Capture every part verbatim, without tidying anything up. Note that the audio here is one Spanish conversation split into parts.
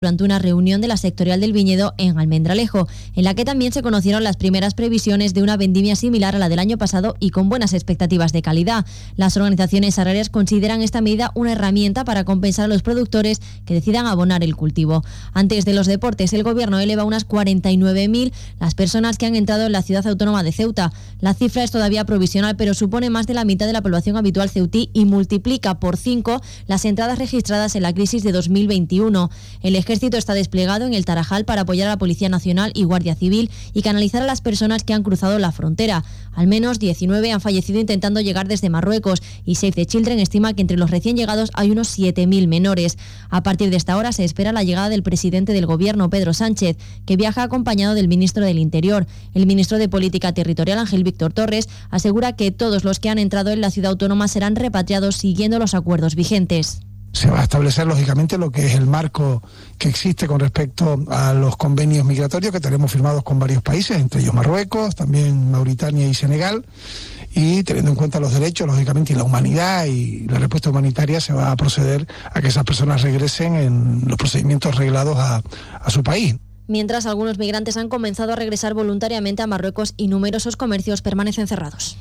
durante una reunión de la sectorial del viñedo en Almendralejo, en la que también se conocieron las primeras previsiones de una vendimia similar a la del año pasado y con buenas expectativas de calidad. Las organizaciones agrarias consideran esta medida una herramienta para compensar a los productores que decidan abonar el cultivo. Antes de los deportes, el Gobierno eleva unas cuarenta y nueve mil las personas que han entrado en la ciudad autónoma de Ceuta. La cifra es todavía provisional, pero supone más de la mitad de la población habitual ceutí y multiplica por cinco las entradas registradas en la crisis de dos mil veintiuno. El El Ejército está desplegado en el Tarajal para apoyar a la Policía Nacional y Guardia Civil y canalizar a las personas que han cruzado la frontera. Al menos diecinueve han fallecido intentando llegar desde Marruecos y Save the Children estima que entre los recién llegados hay unos siete mil menores. A partir de esta hora se espera la llegada del presidente del Gobierno, Pedro Sánchez, que viaja acompañado del ministro del Interior. El ministro de Política Territorial, Ángel Víctor Torres, asegura que todos los que han entrado en la ciudad autónoma serán repatriados siguiendo los acuerdos vigentes. Se va a establecer, lógicamente, lo que es el marco que existe con respecto a los convenios migratorios que tenemos firmados con varios países, entre ellos Marruecos, también Mauritania y Senegal, y teniendo en cuenta los derechos, lógicamente, y la humanidad y la respuesta humanitaria, se va a proceder a que esas personas regresen en los procedimientos reglados a, a su país. Mientras, algunos migrantes han comenzado a regresar voluntariamente a Marruecos y numerosos comercios permanecen cerrados.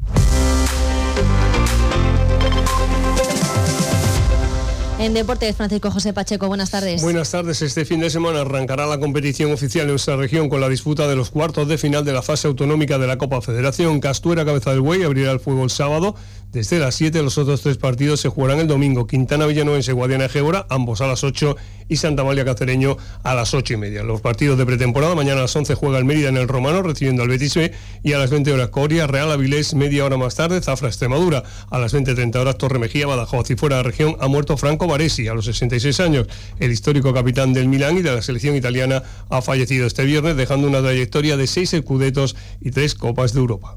En deportes, Francisco José Pacheco, buenas tardes. Buenas tardes. Este fin de semana arrancará la competición oficial en nuestra región con la disputa de los cuartos de final de la fase autonómica de la Copa Federación. Castuera, Cabeza del Buey, abrirá el fuego el sábado. Desde las siete, los otros tres partidos se jugarán el domingo. Quintana Villanovense, Guadiana Egébora, ambos a las ocho, y Santa Amalia Cacereño a las ocho y media. Los partidos de pretemporada: mañana a las once juega el Mérida en el Romano recibiendo al Betis B, y a las veinte horas Coria, Real Avilés, media hora más tarde Zafra Extremadura. A las veinte treinta horas Torre Mejía, Badajoz. Y fuera de la región ha muerto Franco Baresi a los sesenta y seis años. El histórico capitán del Milán y de la selección italiana ha fallecido este viernes, dejando una trayectoria de seis Scudettos y tres Copas de Europa.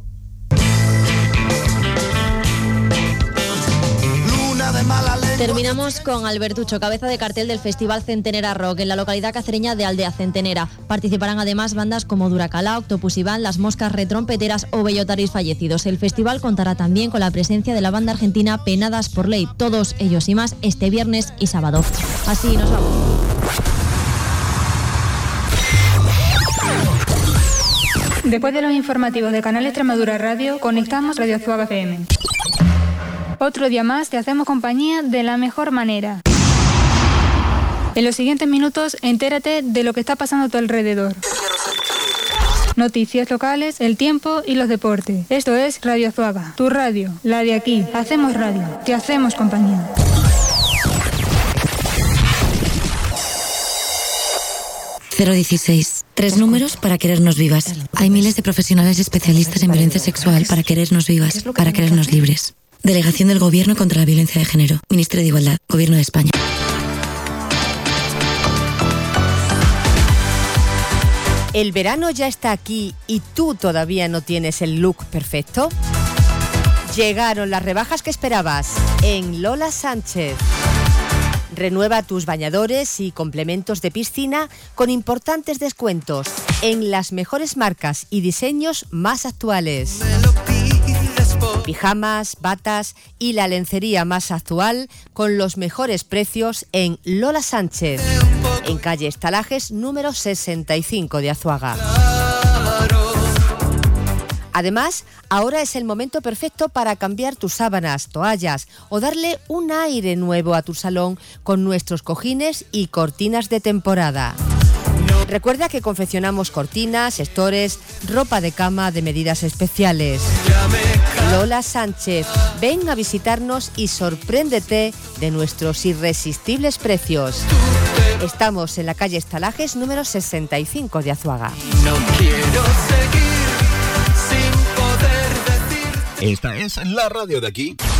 Terminamos con Albertucho, cabeza de cartel del Festival Centenera Rock en la localidad cacereña de Aldea Centenera. Participarán además bandas como Duracalá, Octopus Iván, Las Moscas Retrompeteras o Bellotaris Fallecidos. El festival contará también con la presencia de la banda argentina Penadas por Ley. Todos ellos y más este viernes y sábado. Así nos vamos. Después de los informativos de Canal Extremadura Radio, conectamos Radio Azuaga F M. Otro día más te hacemos compañía de la mejor manera. En los siguientes minutos, entérate de lo que está pasando a tu alrededor. Noticias locales, el tiempo y los deportes. Esto es Radio Azuaga, tu radio, la de aquí. Hacemos radio, te hacemos compañía. cero dieciséis. Tres números para querernos vivas. Hay miles de profesionales especialistas en violencia sexual para querernos vivas, para querernos libres. Delegación del Gobierno contra la Violencia de Género. Ministerio de Igualdad. Gobierno de España. ¿El verano ya está aquí y tú todavía no tienes el look perfecto? Llegaron las rebajas que esperabas en Lola Sánchez. Renueva tus bañadores y complementos de piscina con importantes descuentos en las mejores marcas y diseños más actuales. Pijamas, batas y la lencería más actual con los mejores precios en Lola Sánchez, en calle Estalajes número sesenta y cinco de Azuaga. Además, ahora es el momento perfecto para cambiar tus sábanas, toallas o darle un aire nuevo a tu salón con nuestros cojines y cortinas de temporada. Recuerda que confeccionamos cortinas, estores, ropa de cama de medidas especiales. Lola Sánchez, ven a visitarnos y sorpréndete de nuestros irresistibles precios. Estamos en la calle Estalajes número sesenta y cinco de Azuaga. No quiero seguir sin poder decir. Esta es la radio de aquí.